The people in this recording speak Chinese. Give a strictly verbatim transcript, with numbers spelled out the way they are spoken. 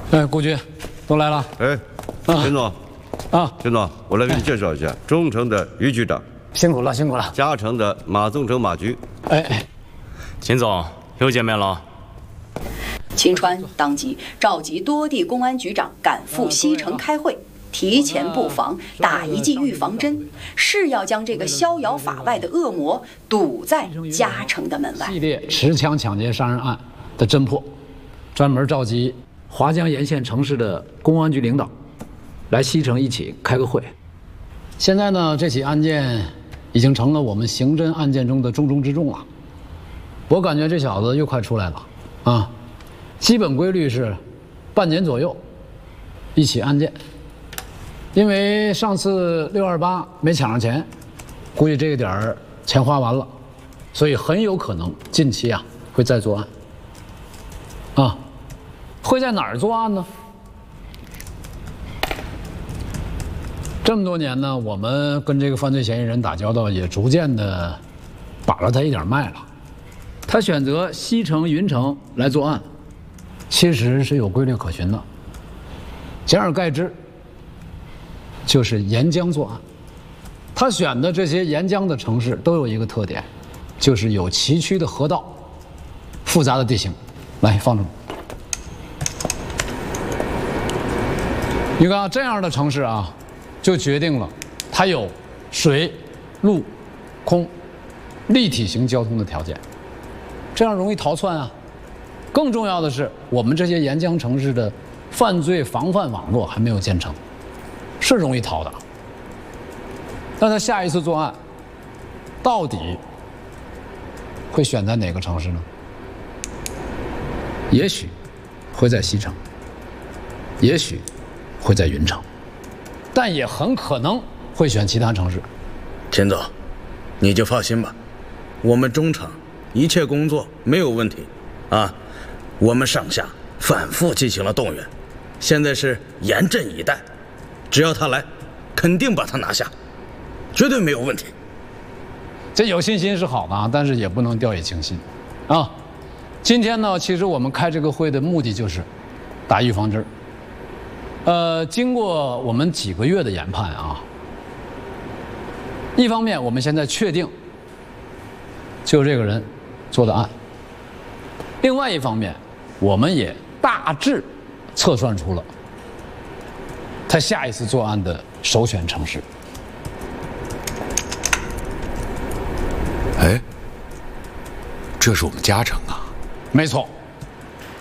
哎，顾局，都来了。 哎，秦总， 啊， 秦总，我来给你介绍一下，中城的于局长， 辛苦了，辛苦了。 嘉诚的马宗成马局。 哎哎， 秦总又见面了。 秦川当即召集多地公安局长赶赴西城开会，提前布防，打一剂预防针，是要将这个逍遥法外的恶魔堵在嘉诚的门外。 系列持枪抢劫杀人案的侦破，专门召集华江沿线城市的公安局领导来西城一起开个会。现在呢，这起案件已经成了我们刑侦案件中的重中之重了。我感觉这小子又快出来了啊！基本规律是半年左右一起案件。因为上次六二八没抢上钱，估计这个点儿钱花完了，所以很有可能近期啊会再作案。啊，会在哪儿作案呢？这么多年呢，我们跟这个犯罪嫌疑人打交道，也逐渐的把了他一点脉了。他选择西城、云城来作案，其实是有规律可循的。简而概之，就是沿江作案。他选的这些沿江的城市都有一个特点，就是有崎岖的河道、复杂的地形。来，放这。你看这样的城市啊，就决定了它有水、陆、空立体型交通的条件，这样容易逃窜啊。更重要的是，我们这些沿江城市的犯罪防范网络还没有建成，是容易逃的。那他下一次作案，到底会选在哪个城市呢？也许会在西城，也许会在云城，但也很可能会选其他城市。 秦总，你就放心吧，我们中城一切工作没有问题啊。我们上下反复进行了动员，现在是严阵以待，只要他来，肯定把他拿下，绝对没有问题。 这有信心是好的啊，但是也不能掉以轻心啊。今天呢，其实我们开这个会的目的就是打预防针。呃，经过我们几个月的研判啊，一方面我们现在确定就这个人做的案，另外一方面我们也大致测算出了他下一次作案的首选城市。 哎，这是我们嘉诚啊。 没错，